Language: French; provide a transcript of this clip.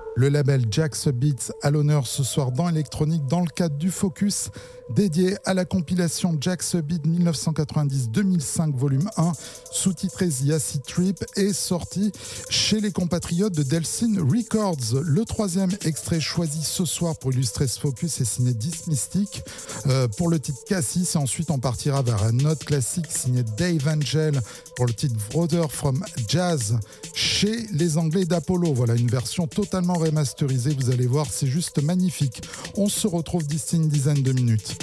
Le label Jax Beats à l'honneur ce soir dans Electronic dans le cadre du Focus dédié à la compilation Jax Beats 1990-2005 volume 1 sous-titré The Acid Trip est sorti chez les compatriotes de Delsin Records. Le troisième extrait choisi ce soir pour illustrer ce Focus est signé Dismystic pour le titre Cassis et ensuite on partira vers un autre classique signé Dave Angel pour le titre Brother from Jazz chez les Anglais d'Apollo. Voilà une version totalement remasterisée, vous allez voir, c'est juste magnifique. On se retrouve d'ici une dizaine de minutes.